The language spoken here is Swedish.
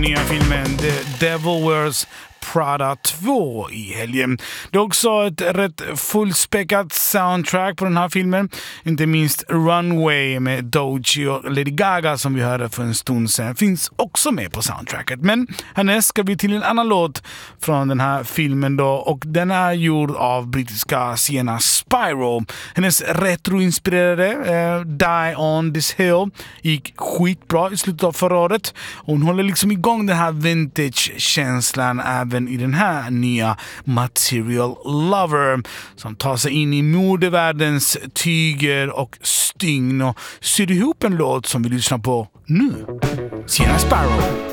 Nya filmen The Devil Wears Prada 2 i helgen. Det är också ett rätt fullspäckat soundtrack på den här filmen. Inte minst Runway med Doechii och Lady Gaga som vi hörde för en stund sedan finns också med på soundtracket. Men härnäst ska vi till en annan låt från den här filmen då, och den är gjord av brittiska Sienna Spyro. Hennes retroinspirerade Die on this hill gick skitbra i slutet av förra året. Hon håller liksom igång den här vintage-känslan även i den här nya Material Lover som tar sig in i modevärldens tyger och stygn och syr ihop en låt som vi lyssnar på nu. Sienna Spyro.